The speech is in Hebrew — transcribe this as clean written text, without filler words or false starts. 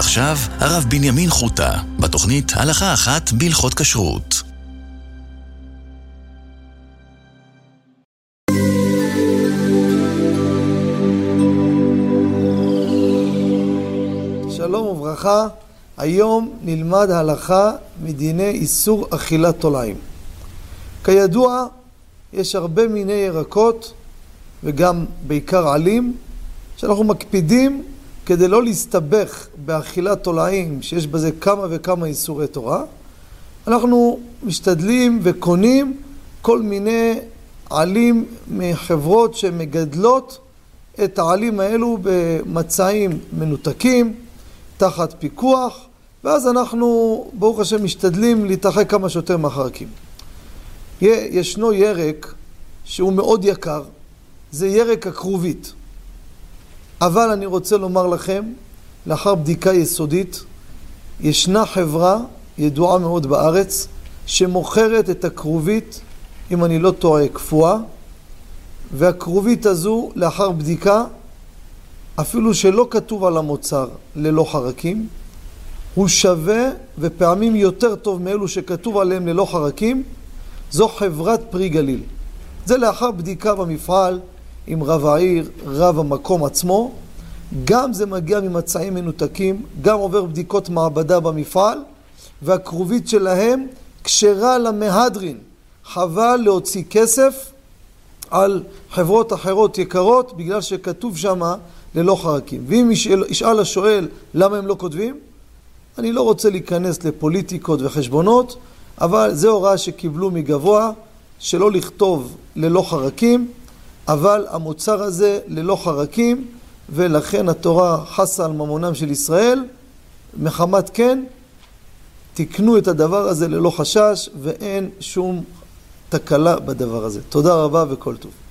ועכשיו הרב בנימין חוטה, בתוכנית הלכה אחת בהלכות כשרות. שלום וברכה, היום נלמד הלכה מדיני איסור אכילת תולעים. כידוע, יש הרבה מיני ירקות וגם בעיקר עלים שאנחנו מקפידים כדי לא להסתבך באכילת תולעים שיש בזה כמה וכמה איסורי תורה. אנחנו משתדלים וקונים כל מיני עלים מחברות שמגדלות את העלים האלו במצעים מנותקים תחת פיקוח, ואז אנחנו ברוך השם משתדלים להתרחק כמה שיותר מהחרקים. ישנו ירק שהוא מאוד יקר, זה ירק הכרובית. אבל אני רוצה לומר לכם, לאחר בדיקה יסודית, ישנה חברה ידועה מאוד בארץ, שמוכרת את הכרובית, אם אני לא טועה, קפואה, והכרובית הזו, לאחר בדיקה, אפילו שלא כתוב על המוצר ללא חרקים, הוא שווה ופעמים יותר טוב מאלו שכתוב עליהם ללא חרקים, זו חברת פרי גליל. זה לאחר בדיקה במפעל עם רב העיר, רב המקום עצמו, גם זה מגיע ממצעים מנותקים, גם עובר בדיקות מעבדה במפעל, והכרובית שלהם כשרה למהדרין. חבל להוציא כסף על חברות אחרות יקרות, בגלל שכתוב שמה ללא חרקים. ואם ישאל השואל למה הם לא כותבים, אני לא רוצה להיכנס לפוליטיקות וחשבונות, אבל זה הוראה שקיבלו מגבוה, שלא לכתוב ללא חרקים, אבל המוצר הזה ללא חרקים, ולכן התורה חסה על ממונם של ישראל, מחמת כן, תקנו את הדבר הזה ללא חשש, ואין שום תקלה בדבר הזה. תודה רבה וכל טוב.